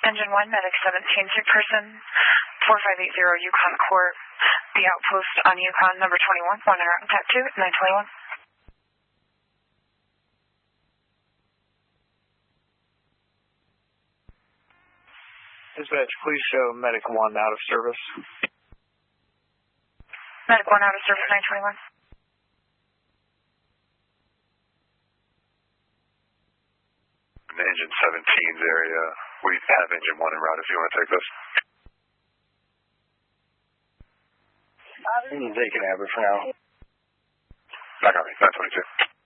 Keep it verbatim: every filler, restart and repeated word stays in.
Engine one, Medic seventeen, sick person, four five eight zero Yukon Court, the outpost on Yukon, number twenty-one, one hundred on tap two, nine twenty-one. Dispatch, please show Medic one out of service. Medic one out of service, nine twenty-one. In Engine seventeen's area, we have Engine one en route if you want to take this. You can take an Abbott for now. Back on me, nine twenty-two.